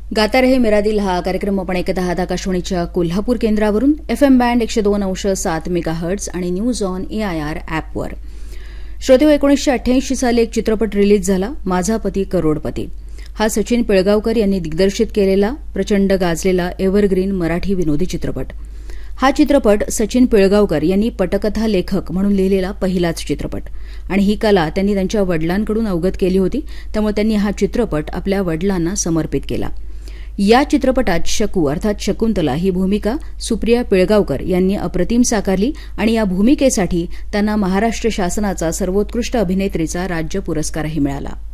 गाता रहे मेरा दिल हा कार्यक्रम आपण ऐकत आहात आकाशवाणीच्या कोल्हापूर केंद्रावरून FM बँड 102.7 मेगाहर्ट्झ आणि न्यूज ऑन AIR ॲपवर. श्रोते, 1988 साली एक चित्रपट रिलीज झाला, माझा पती करोडपती. हा सचिन पिळगावकर यांनी दिग्दर्शित केलेला प्रचंड गाजलेला एव्हरग्रीन मराठी विनोदी चित्रपट. हा चित्रपट सचिन पिळगावकर यांनी पटकथा लेखक म्हणून लिहिलेला पहिलाच चित्रपट आणि ही कला त्यांनी त्यांच्या वडिलांकडून अवगत केली होती. त्यामुळे त्यांनी हा चित्रपट आपल्या वडिलांना समर्पित केला. या चित्रपटात शकू अर्थात शकुंतला ही भूमिका सुप्रिया पिळगावकर यांनी अप्रतिम साकारली आणि या भूमिकेसाठी त्यांना महाराष्ट्र शासनाचा सर्वोत्कृष्ट अभिनेत्रीचा राज्य पुरस्कारही मिळाला.